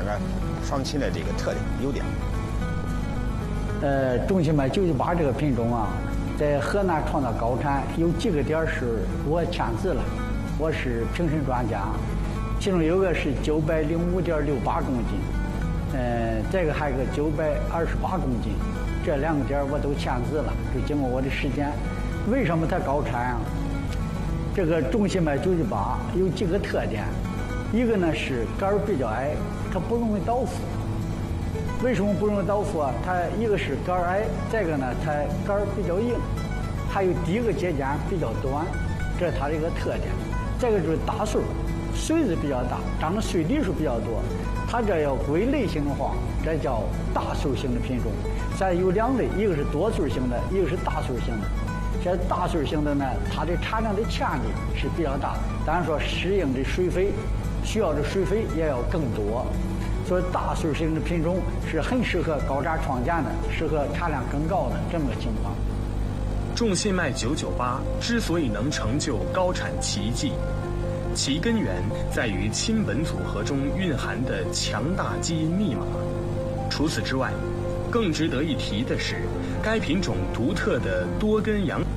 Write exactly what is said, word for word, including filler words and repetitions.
个双亲的这个特点优点。 呃，中信脉九九八这个品种啊，在河南创造高产有几个点是我签字了，我是评审专家，其中有个是九百零五点六八公斤，呃，这个还有个九百二十八公斤，这两个点我都签字了，就经过我的实践。为什么它高产啊？这个中信脉九九八有几个特点，一个呢是杆儿比较矮，它不容易倒伏。为什么不容易倒伏啊？它一个是杆儿矮，再一个呢它杆儿比较硬，还有第一个节间比较短，这是它的一个特点。再一个就是大穗儿，穗子比较大，长的穗粒数比较多。它这要归类型的话，这叫大穗型的品种。咱有两类，一个是多穗型的，一个是大穗型的。这大穗型的呢，它的产量的潜力是比较大的，当然说适应的水肥，需要的水肥也要更多，所以大穗型的品种是很适合高产创建的，适合产量更高的这么个情况。 中信脉九九八之所以能成就高产奇迹，其根源在于亲本组合中蕴含的强大基因密码。除此之外，更值得一提的是，该品种独特的多根阳